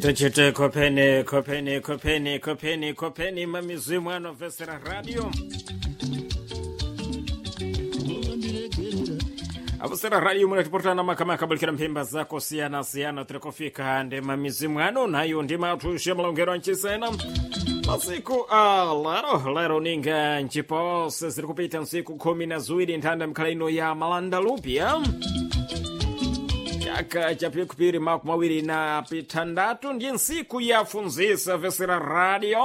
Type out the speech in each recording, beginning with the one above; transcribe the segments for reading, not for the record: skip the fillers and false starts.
Tuchite kopeni mamizimu anovesera radio avusera radio munatiportana makamaka balikira mpemba zako siyana tirekofika ande mamizimu ano nayo ndima atushe malongero nchisena masiku lero ninga ncipose ziri kupita nsiku 12 nthanda mkhala ya malanda lupia chaka cha kupiri maku mawiri na pitandatu ndi nsiku ya funzisa vesera radio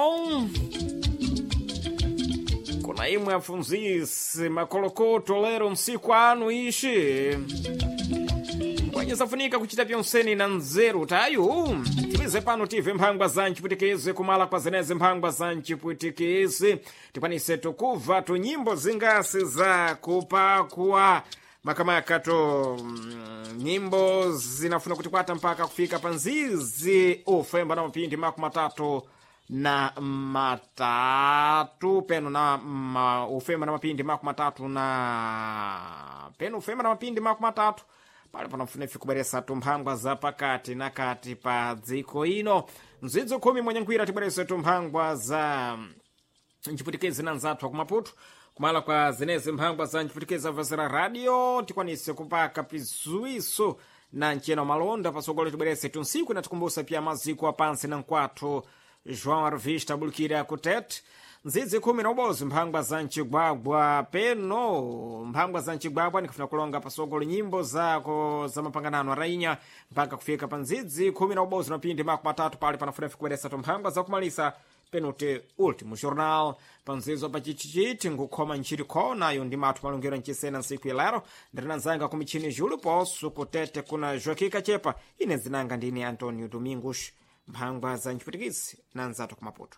kuna imwe afunzisi makolokoto lero nsiku anu ishi kwenye safunika kuchita pyonseni na nzeru tayu timize pano tive mphangwa za ncipwitikezi kumala kwa zeneze mphangwa za ncipwitikezi tikwanise tukuva tunyimbo zingasi za kupakua makamaka to nyimbo zinafuna kutikwata mpaka kufika panzizi ufemba na mapindi maku matatu na matatu peno na ufemba na mapindi maku matatu na peno ufemba na mapindi maku matatu pale panafuna kuberesa tumphangwa za pakati na kati pa dziko ino mzidzo 10 mwenye nkwira tiberese tumphangwa za ncipwitikezi na nzathu akumaputu kumala kwa zeneze mphangwa za ncipwitikeza vesera radio tikwanise kupaka pizuiso na ncena malonda pasogolo tibwerese tunsiku na tikumbusa pia maziko apansi na nkwathu João Arvista bulukira kutete nzidzi 10 mphangwa za ncigwagwa peno mphangwa za ncigwagwa nikufuna kulonga pasogolo nyimbo zako za mapanganano arainya mpaka kufika pa nzidzi 10 mapindi maku matatu pale panafuna kuberesa tumphangwa za kumalisa penute último jornal panzizo pachichichiti ngukhoma ncirikho nayo ndi mathu malungero ncisena nsiku ilero ndirinanzanga ku michini julu poso kutete kuna joaquim chepa ine zinanga ndine Antônio Domingos mphangwa za ncipwitikisi na nzatu ku Maputo.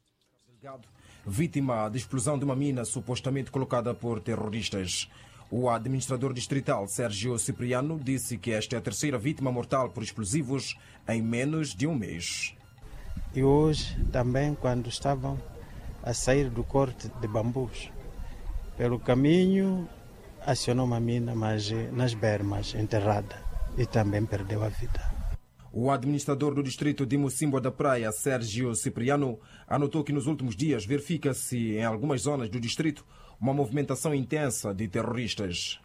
Vítima de explosão de uma mina supostamente colocada por terroristas. O administrador distrital Sérgio Cipriano disse que esta é a terceira vítima mortal por explosivos em menos de um mês. E hoje também, quando estavam a sair do corte de bambus, pelo caminho acionou uma mina, mas nas bermas, enterrada, e também perdeu a vida. O administrador do distrito de Mocimboa da Praia, Sérgio Cipriano, anotou que nos últimos dias verifica-se em algumas zonas do distrito uma movimentação intensa de terroristas.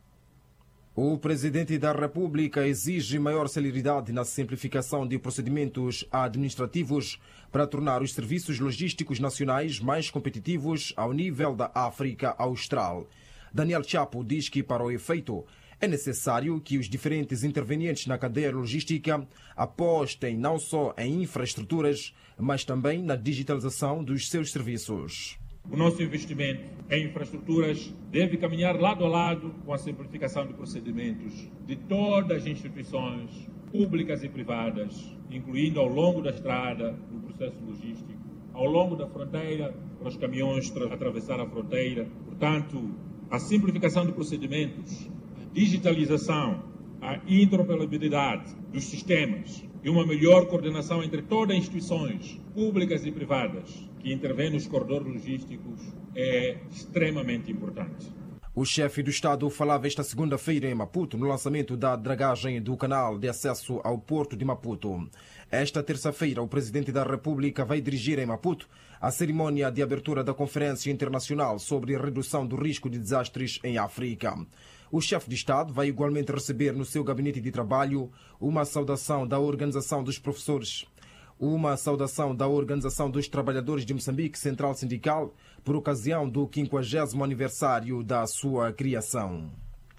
O presidente da República exige maior celeridade na simplificação de procedimentos administrativos para tornar os serviços logísticos nacionais mais competitivos ao nível da África Austral. Daniel Chapo diz que, para o efeito, é necessário que os diferentes intervenientes na cadeia logística apostem não só em infraestruturas, mas também na digitalização dos seus serviços. O nosso investimento em infraestruturas deve caminhar lado a lado com a simplificação de procedimentos de todas as instituições públicas e privadas, incluindo ao longo da estrada, no processo logístico, ao longo da fronteira, para os caminhões atravessar a fronteira. Portanto, a simplificação de procedimentos, a digitalização, a interoperabilidade dos sistemas e uma melhor coordenação entre todas as instituições públicas e privadas que intervêm nos corredores logísticos é extremamente importante. O chefe do Estado falava esta segunda-feira em Maputo no lançamento da dragagem do canal de acesso ao porto de Maputo. Esta terça-feira, o presidente da República vai dirigir em Maputo a cerimônia de abertura da Conferência Internacional sobre a Redução do Risco de Desastres em África. O chefe de Estado vai igualmente receber no seu gabinete de trabalho uma saudação da Organização dos Professores, uma saudação da Organização dos Trabalhadores de Moçambique Central Sindical por ocasião do 50º aniversário da sua criação.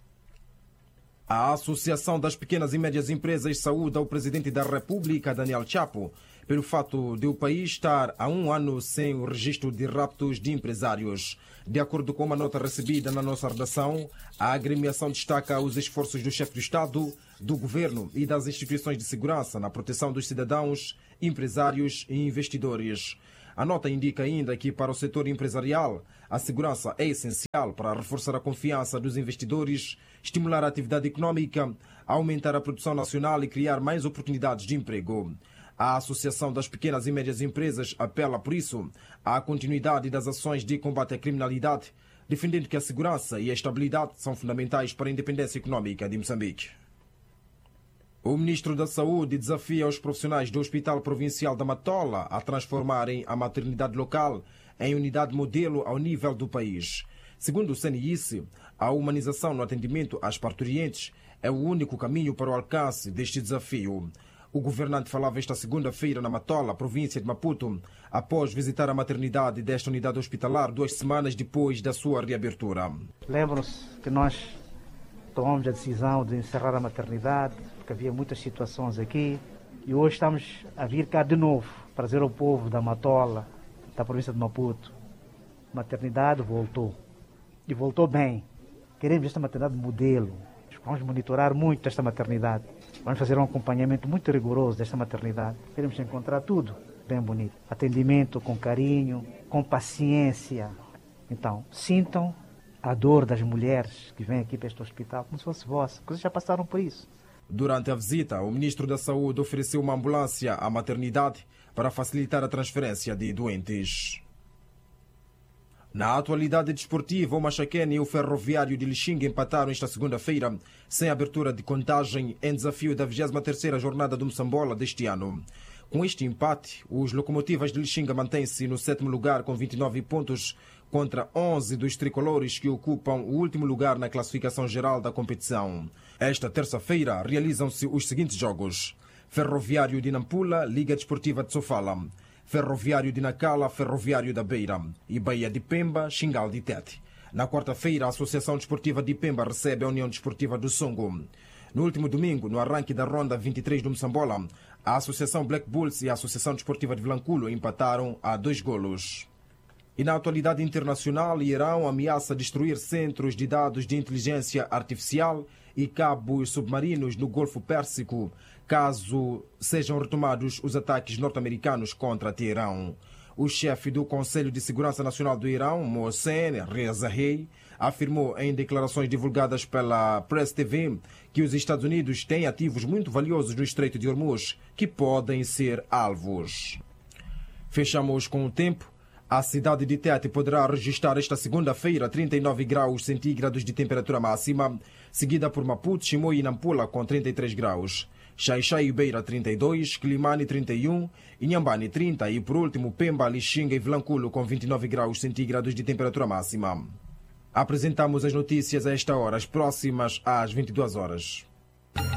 A Associação das Pequenas e Médias Empresas saúda o presidente da República, Daniel Chapo, pelo fato de o país estar há um ano sem o registro de raptos de empresários. De acordo com uma nota recebida na nossa redação, a agremiação destaca os esforços do chefe do Estado, do Governo e das instituições de segurança na proteção dos cidadãos, empresários e investidores. A nota indica ainda que, para o setor empresarial, a segurança é essencial para reforçar a confiança dos investidores, estimular a atividade econômica, aumentar a produção nacional e criar mais oportunidades de emprego. A Associação das Pequenas e Médias Empresas apela, por isso, à continuidade das ações de combate à criminalidade, defendendo que a segurança e a estabilidade são fundamentais para a independência econômica de Moçambique. O ministro da Saúde desafia os profissionais do Hospital Provincial da Matola a transformarem a maternidade local em unidade modelo ao nível do país. Segundo o CNIS, a humanização no atendimento às parturientes é o único caminho para o alcance deste desafio. O governante falava esta segunda-feira na Matola, província de Maputo, após visitar a maternidade desta unidade hospitalar 2 semanas depois da sua reabertura. Lembram-se que nós tomamos a decisão de encerrar a maternidade, porque havia muitas situações aqui, e hoje estamos a vir cá de novo, para dizer ao povo da Matola, da província de Maputo, a maternidade voltou, e voltou bem. Queremos esta maternidade modelo, vamos monitorar muito esta maternidade, vamos fazer um acompanhamento muito rigoroso desta maternidade, queremos encontrar tudo bem bonito, atendimento com carinho, com paciência. Então, sintam a dor das mulheres que vêm aqui para este hospital, como se fosse vossa, porque vocês já passaram por isso. Durante a visita, o ministro da Saúde ofereceu uma ambulância à maternidade para facilitar a transferência de doentes. Na atualidade desportiva, o Machaquene e o Ferroviário de Lixinga empataram esta segunda-feira, sem abertura de contagem, em desafio da 23ª jornada do Moçambola deste ano. Com este empate, os Locomotivas de Lixinga mantêm-se no 7º lugar com 29 pontos, contra 11 dos tricolores que ocupam o último lugar na classificação geral da competição. Esta terça-feira realizam-se os seguintes jogos: Ferroviário de Nampula, Liga Desportiva de Sofala; Ferroviário de Nacala, Ferroviário da Beira; e Bahia de Pemba, Xingal de Tete. Na quarta-feira, a Associação Desportiva de Pemba recebe a União Desportiva do Songo. No último domingo, no arranque da Ronda 23 do Moçambola, a Associação Black Bulls e a Associação Desportiva de Vilanculo empataram a 2 golos. E na atualidade internacional, Irão ameaça destruir centros de dados de inteligência artificial e cabos submarinos no Golfo Pérsico, caso sejam retomados os ataques norte-americanos contra Teherão. O chefe do Conselho de Segurança Nacional do Irão, Mohsen Rezaiei, afirmou em declarações divulgadas pela Press TV que os Estados Unidos têm ativos muito valiosos no Estreito de Hormuz que podem ser alvos. Fechamos com o tempo. A cidade de Tete poderá registrar esta segunda-feira 39 graus centígrados de temperatura máxima, seguida por Maputo, Chimoio e Nampula com 33 graus. Xai-Xai e Beira 32, Climane 31, Inhambane 30 e, por último, Pemba, Lixinga e Vilanculo com 29 graus centígrados de temperatura máxima. Apresentamos as notícias a esta hora, as próximas às 22 horas.